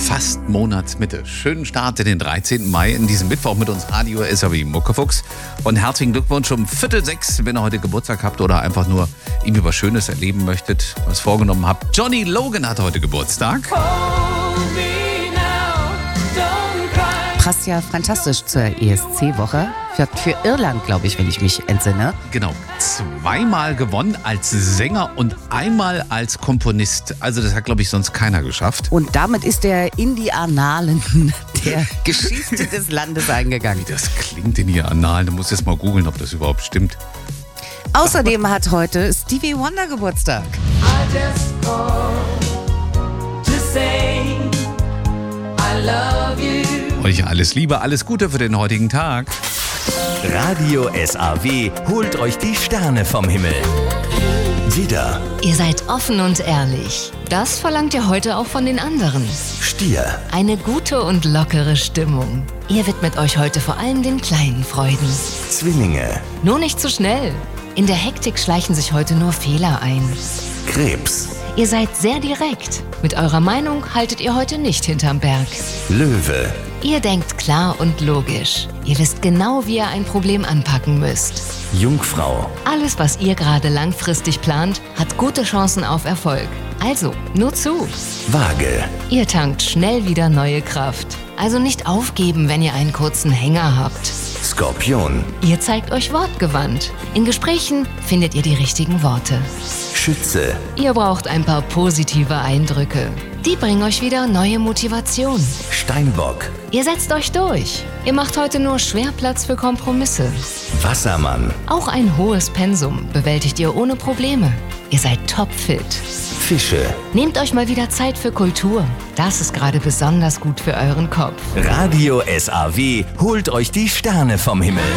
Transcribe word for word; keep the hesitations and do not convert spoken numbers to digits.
fast Monatsmitte. Schönen Start in den dreizehnten Mai in diesem Mittwoch mit uns Radio S A W Muckefuchs. Und herzlichen Glückwunsch um Viertel sechs, wenn ihr heute Geburtstag habt oder einfach nur irgendwie was Schönes erleben möchtet, was vorgenommen habt. Johnny Logan hat heute Geburtstag. Passt ja fantastisch zur E S C-Woche. Für, für Irland, glaube ich, wenn ich mich entsinne. Genau, zweimal gewonnen als Sänger und einmal als Komponist. Also das hat, glaube ich, sonst keiner geschafft. Und damit ist er in die Annalen der Geschichte des Landes eingegangen. Wie das klingt in die Annalen. Du musst jetzt mal googeln, ob das überhaupt stimmt. Außerdem hat heute Stevie Wonder Geburtstag. I just called to say I love you. Euch alles Liebe, alles Gute für den heutigen Tag. Radio S A W holt euch die Sterne vom Himmel. Widder, Ihr seid offen und ehrlich. Das verlangt ihr heute auch von den anderen. Stier, Eine gute und lockere Stimmung. Ihr widmet euch heute vor allem den kleinen Freuden. Zwillinge, Nur nicht zu schnell. In der Hektik schleichen sich heute nur Fehler ein. Krebs, Ihr seid sehr direkt. Mit eurer Meinung haltet ihr heute nicht hinterm Berg. Löwe, Ihr denkt klar und logisch. Ihr wisst genau, wie ihr ein Problem anpacken müsst. Jungfrau, Alles, was ihr gerade langfristig plant, hat gute Chancen auf Erfolg. Also, nur zu. Waage, Ihr tankt schnell wieder neue Kraft. Also nicht aufgeben, wenn ihr einen kurzen Hänger habt. Skorpion, Ihr zeigt euch wortgewandt. In Gesprächen findet ihr die richtigen Worte. Schütze, Ihr braucht ein paar positive Eindrücke. Die bringen euch wieder neue Motivation. Steinbock, Ihr setzt euch durch. Ihr macht heute nur schwer Platz für Kompromisse. Wassermann, Auch ein hohes Pensum bewältigt ihr ohne Probleme. Ihr seid topfit. Fische. Nehmt euch mal wieder Zeit für Kultur. Das ist gerade besonders gut für euren Kopf. Radio S A W holt euch die Sterne vom Himmel.